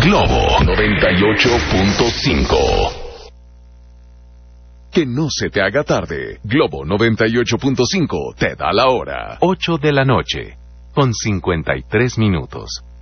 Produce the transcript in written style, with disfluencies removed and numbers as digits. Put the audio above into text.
Globo 98.5. Que no se te haga tarde. Globo 98.5 te da la hora. 8 de la noche, con 53 minutos.